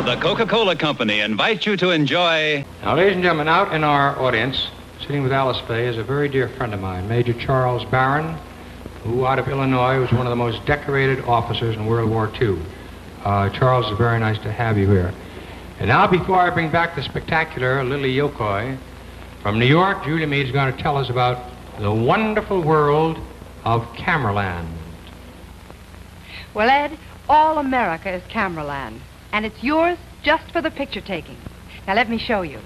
The Coca-Cola Company invites you to enjoy... Now, ladies and gentlemen, out in our audience, sitting with Alice Faye, is a very dear friend of mine, Major Charles Barron, who out of Illinois was one of the most decorated officers in World War II. Charles, it's very nice to have you here. And now, before I bring back the spectacular Lily Yokoi, from New York, Julia Meade is going to tell us about the wonderful world of Cameraland. Well, Ed, all America is Cameraland, and it's yours just for the picture taking. Now, let me show you.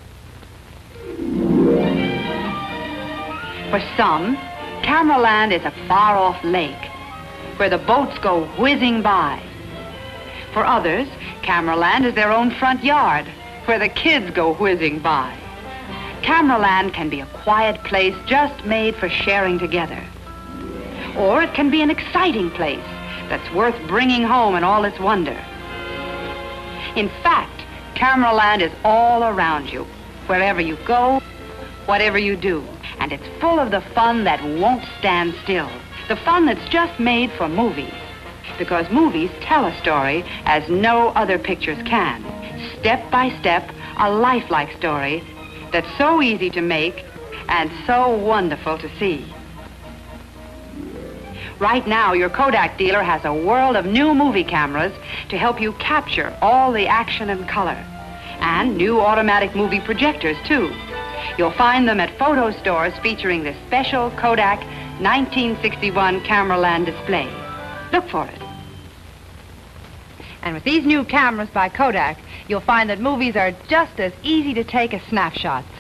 For some, Cameraland is a far-off lake where the boats go whizzing by. For others, Cameraland is their own front yard where the kids go whizzing by. Cameraland can be a quiet place just made for sharing together. Or it can be an exciting place that's worth bringing home in all its wonder. In fact, Cameraland is all around you, wherever you go, whatever you do. And it's full of the fun that won't stand still. The fun that's just made for movies. Because movies tell a story as no other pictures can. Step by step, a lifelike story that's so easy to make and so wonderful to see. Right now, your Kodak dealer has a world of new movie cameras to help you capture all the action and color. And new automatic movie projectors, too. You'll find them at photo stores featuring the special Kodak 1961 Cameraland display. Look for it. And with these new cameras by Kodak, you'll find that movies are just as easy to take as snapshots.